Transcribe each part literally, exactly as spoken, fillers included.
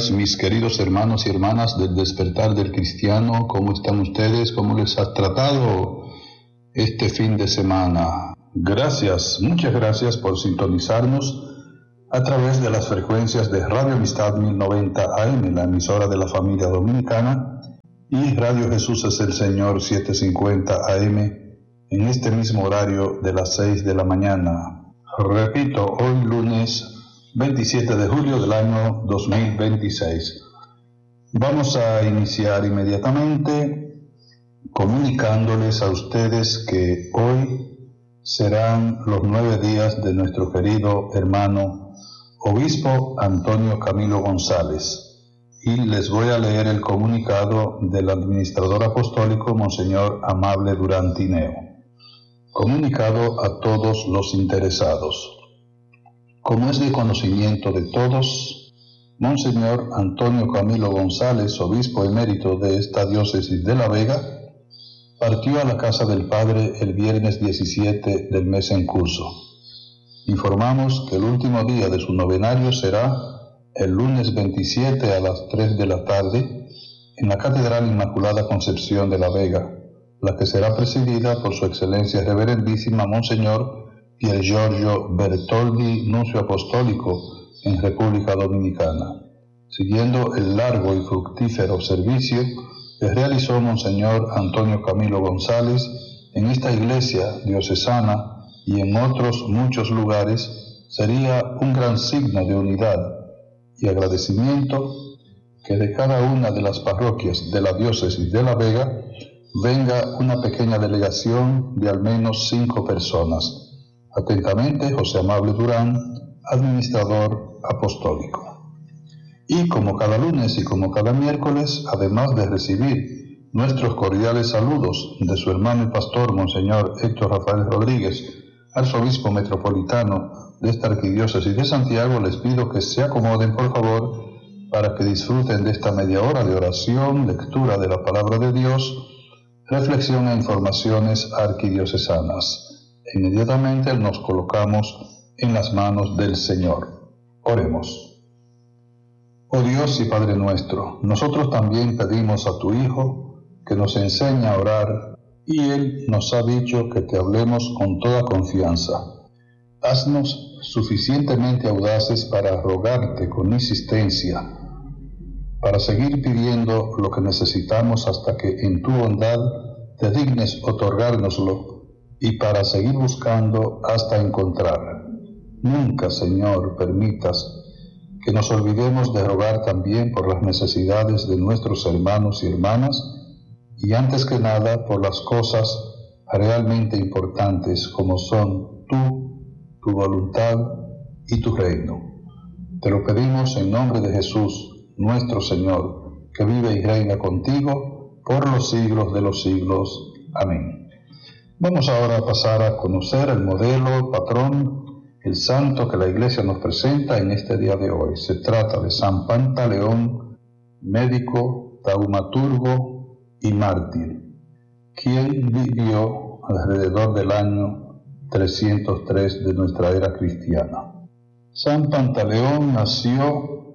días, mis queridos hermanos y hermanas del Despertar del Cristiano. ¿Cómo están ustedes? ¿Cómo les ha tratado este fin de semana? Gracias, muchas gracias por sintonizarnos a través de las frecuencias de Radio Amistad mil noventa A M, la emisora de la familia dominicana, y Radio Jesús es el Señor setecientos cincuenta A M, en este mismo horario de las seis de la mañana. Repito, hoy lunes veintisiete de julio del año dos mil veintiséis. Vamos a iniciar inmediatamente comunicándoles a ustedes que hoy serán los nueve días de nuestro querido hermano obispo Antonio Camilo González, y les voy a leer el comunicado del administrador apostólico Monseñor Amable Durán Tineo. Comunicado a todos los interesados. Como es de conocimiento de todos, Monseñor Antonio Camilo González, obispo emérito de esta diócesis de La Vega, partió a la casa del Padre el viernes diecisiete del mes en curso. Informamos que el último día de su novenario será el lunes veintisiete a las tres de la tarde en la Catedral Inmaculada Concepción de La Vega, la que será presidida por su excelencia reverendísima Monseñor Pier Giorgio Bertoldi, nuncio apostólico en República Dominicana, siguiendo el largo y fructífero servicio que realizó Monseñor Antonio Camilo González en esta iglesia diocesana y en otros muchos lugares. Sería un gran signo de unidad y agradecimiento que de cada una de las parroquias de la diócesis de La Vega venga una pequeña delegación de al menos cinco personas. Atentamente, José Amable Durán, administrador apostólico. Y como cada lunes y como cada miércoles, además de recibir nuestros cordiales saludos de su hermano y pastor, Monseñor Héctor Rafael Rodríguez, arzobispo metropolitano de esta arquidiócesis de Santiago, les pido que se acomoden, por favor, para que disfruten de esta media hora de oración, lectura de la palabra de Dios, reflexión e informaciones arquidiocesanas. Inmediatamente nos colocamos en las manos del Señor. Oremos. Oh Dios y Padre nuestro, nosotros también pedimos a tu Hijo que nos enseñe a orar, y Él nos ha dicho que te hablemos con toda confianza. Haznos suficientemente audaces para rogarte con insistencia, para seguir pidiendo lo que necesitamos hasta que en tu bondad te dignes otorgárnoslo, y para seguir buscando hasta encontrar. Nunca, Señor, permitas que nos olvidemos de rogar también por las necesidades de nuestros hermanos y hermanas, y antes que nada por las cosas realmente importantes como son tú, tu voluntad y tu reino. Te lo pedimos en nombre de Jesús, nuestro Señor, que vive y reina contigo por los siglos de los siglos. Amén. Vamos ahora a pasar a conocer el modelo, patrón, el santo que la Iglesia nos presenta en este día de hoy. Se trata de San Pantaleón, médico, taumaturgo y mártir, quien vivió alrededor del año trescientos tres de nuestra era cristiana. San Pantaleón nació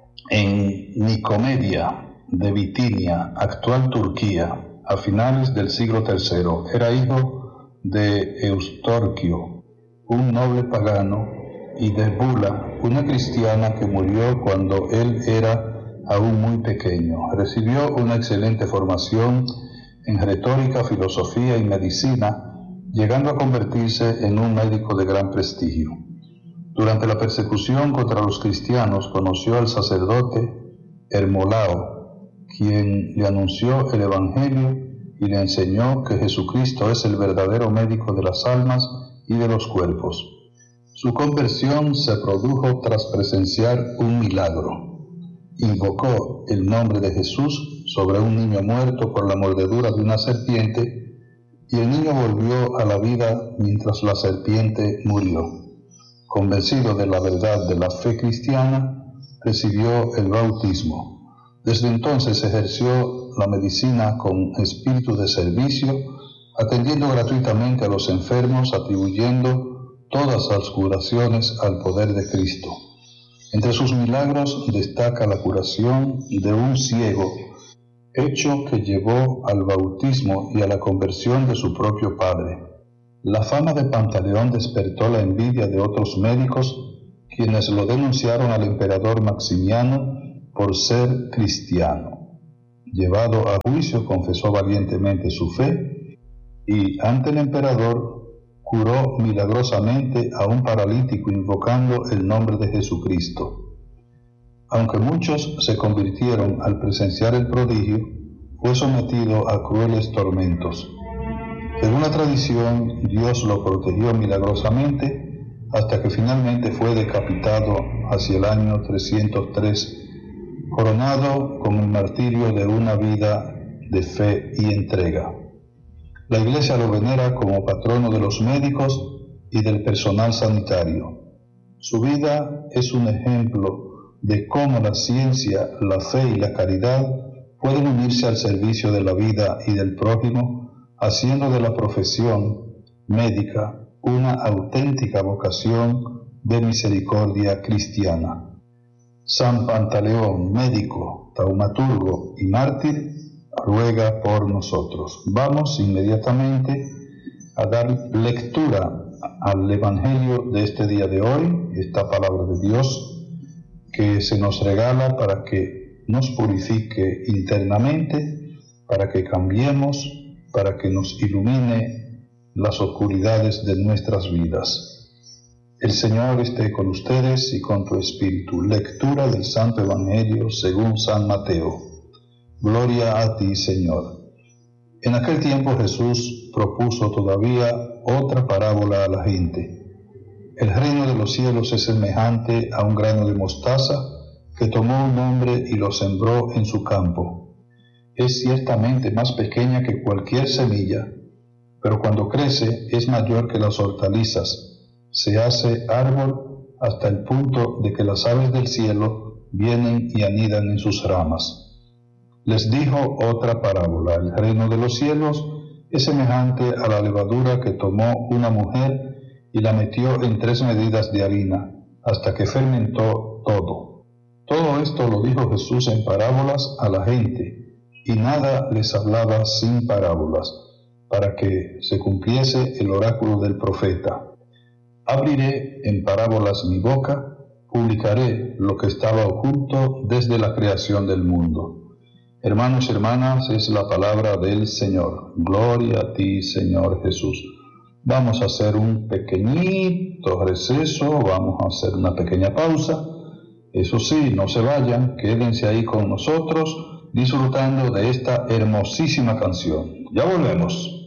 en Nicomedia de Bitinia, actual Turquía, a finales del siglo tercero. Era hijo de Eustorquio, un noble pagano, y de Bula, una cristiana que murió cuando él era aún muy pequeño. Recibió una excelente formación en retórica, filosofía y medicina, llegando a convertirse en un médico de gran prestigio. Durante la persecución contra los cristianos conoció al sacerdote Hermolao, quien le anunció el Evangelio y le enseñó que Jesucristo es el verdadero médico de las almas y de los cuerpos. Su conversión se produjo tras presenciar un milagro. Invocó el nombre de Jesús sobre un niño muerto por la mordedura de una serpiente, y el niño volvió a la vida mientras la serpiente murió. Convencido de la verdad de la fe cristiana, recibió el bautismo. Desde entonces ejerció la medicina con espíritu de servicio, atendiendo gratuitamente a los enfermos, atribuyendo todas las curaciones al poder de Cristo. Entre sus milagros destaca la curación de un ciego, hecho que llevó al bautismo y a la conversión de su propio padre. La fama de Pantaleón despertó la envidia de otros médicos, quienes lo denunciaron al emperador Maximiano por ser cristiano. Llevado a juicio, confesó valientemente su fe y, ante el emperador, curó milagrosamente a un paralítico invocando el nombre de Jesucristo. Aunque muchos se convirtieron al presenciar el prodigio, fue sometido a crueles tormentos. Según la tradición, Dios lo protegió milagrosamente hasta que finalmente fue decapitado hacia el año trescientos tres, coronado con el martirio de una vida de fe y entrega. La Iglesia lo venera como patrono de los médicos y del personal sanitario. Su vida es un ejemplo de cómo la ciencia, la fe y la caridad pueden unirse al servicio de la vida y del prójimo, haciendo de la profesión médica una auténtica vocación de misericordia cristiana. San Pantaleón, médico, taumaturgo y mártir, ruega por nosotros. Vamos inmediatamente a dar lectura al Evangelio de este día de hoy, esta palabra de Dios que se nos regala para que nos purifique internamente, para que cambiemos, para que nos ilumine las oscuridades de nuestras vidas. El Señor esté con ustedes y con tu espíritu. Lectura del Santo Evangelio según San Mateo. Gloria a ti, Señor. En aquel tiempo Jesús propuso todavía otra parábola a la gente. El reino de los cielos es semejante a un grano de mostaza que tomó un hombre y lo sembró en su campo. Es ciertamente más pequeña que cualquier semilla, pero cuando crece es mayor que las hortalizas. Se hace árbol hasta el punto de que las aves del cielo vienen y anidan en sus ramas. Les dijo otra parábola. El reino de los cielos es semejante a la levadura que tomó una mujer y la metió en tres medidas de harina, hasta que fermentó todo. Todo esto lo dijo Jesús en parábolas a la gente, y nada les hablaba sin parábolas, para que se cumpliese el oráculo del profeta. Abriré en parábolas mi boca, publicaré lo que estaba oculto desde la creación del mundo. Hermanos y hermanas, es la palabra del Señor. Gloria a ti, Señor Jesús. Vamos a hacer un pequeñito receso, vamos a hacer una pequeña pausa. Eso sí, no se vayan, quédense ahí con nosotros disfrutando de esta hermosísima canción. Ya volvemos.